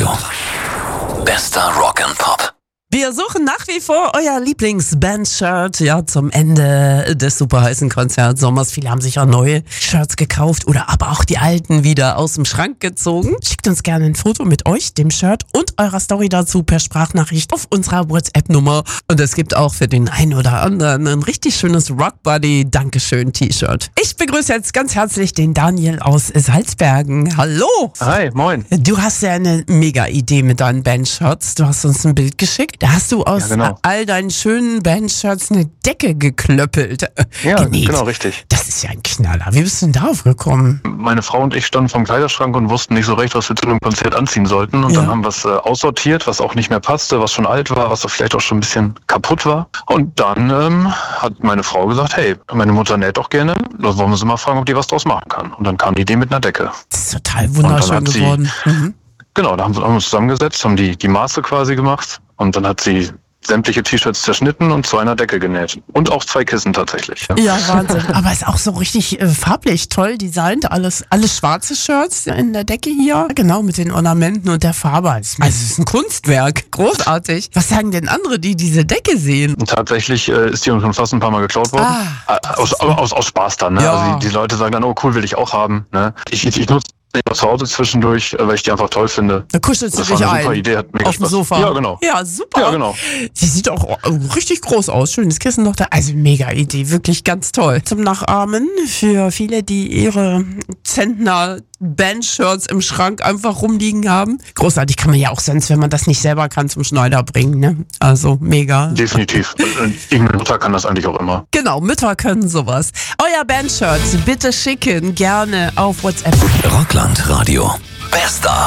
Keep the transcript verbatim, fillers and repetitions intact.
Radio. Bester Rock and Pop. Wir suchen nach wie vor euer Lieblings-Band-Shirt, ja, zum Ende des super heißen Konzertsommers. Viele haben sich auch neue Shirts gekauft oder aber auch die alten wieder aus dem Schrank gezogen. Schickt uns gerne ein Foto mit euch, dem Shirt und eurer Story dazu per Sprachnachricht auf unserer WhatsApp-Nummer. Und es gibt auch für den einen oder anderen ein richtig schönes Rock Buddy Dankeschön-T-Shirt. Ich begrüße jetzt ganz herzlich den Daniel aus Salzbergen. Hallo! Hi, moin. Du hast ja eine mega Idee mit deinen Band-Shirts. Du hast uns ein Bild geschickt. Da hast du aus Ja, genau. all deinen schönen Bandshirts eine Decke geklöppelt. Ja, genäht. genau, richtig. Das ist ja ein Knaller. Wie bist du denn darauf gekommen? Meine Frau und ich standen vom Kleiderschrank und wussten nicht so recht, was wir zu dem Konzert anziehen sollten. Und Ja. dann haben wir es äh, aussortiert, was auch nicht mehr passte, was schon alt war, was auch vielleicht auch schon ein bisschen kaputt war. Und dann ähm, hat meine Frau gesagt, hey, meine Mutter näht doch gerne. Da wollen wir sie mal fragen, ob die was draus machen kann. Und dann kam die Idee mit einer Decke. Das ist total wunderschön hat sie- geworden. Mhm. Genau, da haben wir haben wir uns zusammengesetzt, haben die, die Maße quasi gemacht. Und dann hat sie sämtliche T-Shirts zerschnitten und zu einer Decke genäht. Und auch zwei Kissen tatsächlich. Ja. Ja, Wahnsinn. Aber ist auch so richtig äh, farblich toll designt. Alles, alles schwarze Shirts in der Decke hier. Genau, mit den Ornamenten und der Farbe. Also es ist ein Kunstwerk. Großartig. Was sagen denn andere, die diese Decke sehen? Und tatsächlich äh, ist die uns schon fast ein paar Mal geklaut worden. Ah, Äh, aus, aus, aus Spaß dann. Ne? Ja. Also die, die Leute sagen dann, oh cool, will ich auch haben. Ne? Ich, ich, ich nutze die zu Hause zwischendurch, äh, weil ich die einfach toll finde. Da kuschelst du Das war dich eine ein. super Idee, hat mega Auf dem Spaß. Sofa. Ja, genau. Ja, super. Ja, genau. Sie sieht auch äh, richtig groß aus. Schönes Kissen noch da. Also mega Idee. Wirklich ganz toll. Zum Nachahmen für viele, die ihre Zentner Bandshirts im Schrank einfach rumliegen haben. Großartig, kann man ja auch sonst, wenn man das nicht selber kann, zum Schneider bringen. Ne? Also mega. Definitiv. Und, und irgendeine Mutter kann das eigentlich auch immer. Genau, Mütter können sowas. Euer Bandshirt bitte schicken, gerne auf WhatsApp. Rockland Radio. Bester